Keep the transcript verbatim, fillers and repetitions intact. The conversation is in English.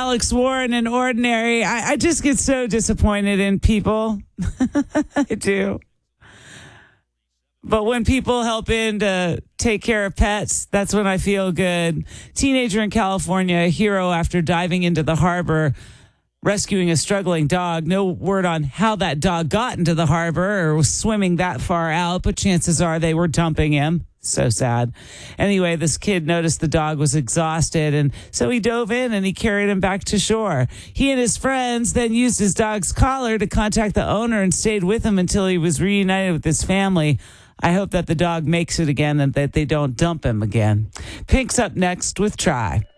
Alex Warren and Ordinary. I, I just get so disappointed in people. I do. But when people help in to take care of pets, that's when I feel good. Teenager in California, a hero after diving into the harbor, rescuing a struggling dog. No word on how that dog got into the harbor or was swimming that far out, but chances are they were dumping him. So sad. Anyway, this kid noticed the dog was exhausted, and so he dove in and he carried him back to shore. He and his friends then used his dog's collar to contact the owner and stayed with him until he was reunited with his family. I hope that the dog makes it again and that they don't dump him again. Pink's up next with Try.